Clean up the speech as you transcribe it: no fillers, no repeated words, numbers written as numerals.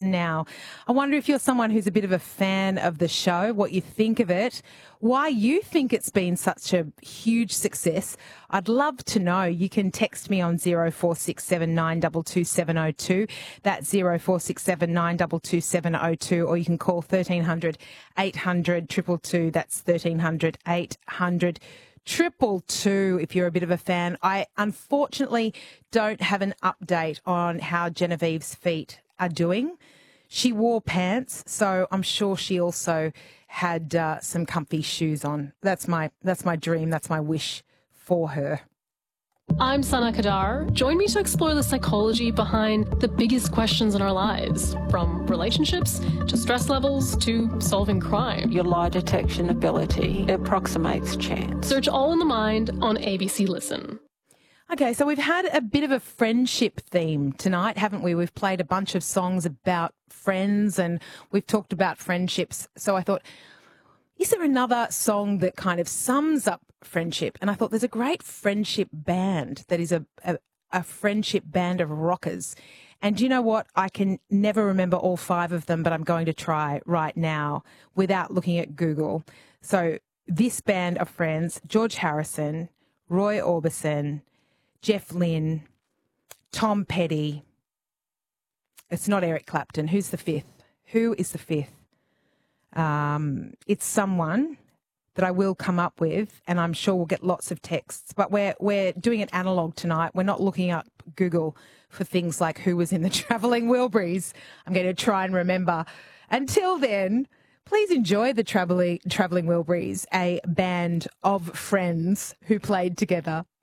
now. I wonder if you're someone who's a bit of a fan of the show, what you think of it, why you think it's been such a huge success. I'd love to know. You can text me on 0467 922 702. That's 0467 922 702, or you can call 1300 800 222. That's 1300 800 222 if you're a bit of a fan. I unfortunately don't have an update on how Genevieve's feet are doing. She wore pants, so I'm sure she also had some comfy shoes on. That's my dream. That's my wish for her. I'm Sana Kadar. Join me to explore the psychology behind the biggest questions in our lives, from relationships to stress levels to solving crime. Your lie detection ability approximates chance. Search All in the Mind on ABC Listen. Okay, so we've had a bit of a friendship theme tonight, haven't we? We've played a bunch of songs about friends and we've talked about friendships. So I thought, is there another song that kind of sums up friendship? And I thought there's a great friendship band that is a friendship band of rockers. And do you know what? I can never remember all 5 of them, but I'm going to try right now without looking at Google. So this band of friends: George Harrison, Roy Orbison, Jeff Lynne, Tom Petty. It's not Eric Clapton. Who's the 5th? Who is the 5th? It's someone that I will come up with, and I'm sure we'll get lots of texts. But we're doing it analogue tonight. We're not looking up Google for things like who was in the Travelling Wilburys. I'm going to try and remember. Until then, please enjoy the Travelling Wilburys, a band of friends who played together.